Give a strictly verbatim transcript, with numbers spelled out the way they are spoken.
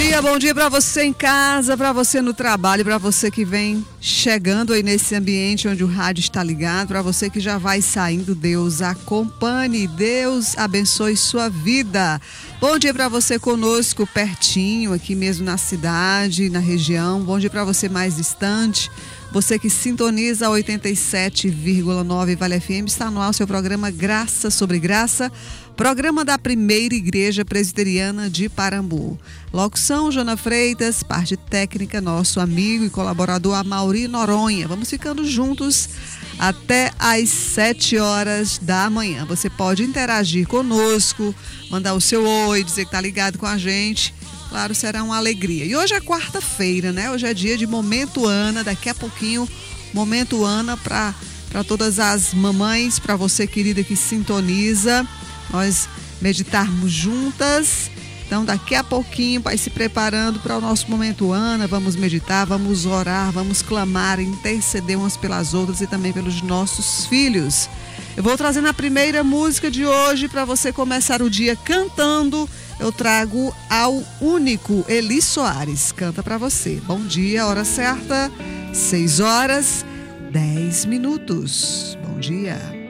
dia, bom dia para você em casa, para você no trabalho, para você que vem chegando aí nesse ambiente onde o rádio está ligado, para você que já vai saindo, Deus acompanhe, Deus abençoe sua vida. Bom dia para você conosco, pertinho, aqui mesmo na cidade, na região. Bom dia para você mais distante. Você que sintoniza oitenta e sete vírgula nove Vale F M, está no ar o seu programa Graça sobre Graça, programa da Primeira Igreja Presbiteriana de Parambu. Locução, Jona Freitas, parte técnica, nosso amigo e colaborador Amaury Noronha. Vamos ficando juntos até às sete horas da manhã. Você pode interagir conosco, mandar o seu oi, dizer que está ligado com a gente. Claro, será uma alegria. E hoje é quarta-feira, né? Hoje é dia de Momento Ana. Daqui a pouquinho, Momento Ana para para todas as mamães, para você querida que sintoniza, nós meditarmos juntas. Então, daqui a pouquinho, vai se preparando para o nosso Momento Ana. Vamos meditar, vamos orar, vamos clamar, interceder umas pelas outras e também pelos nossos filhos. Eu vou trazendo a primeira música de hoje para você começar o dia cantando. Eu trago ao único Eli Soares. Canta para você. Bom dia, hora certa, seis horas, dez minutos. Bom dia.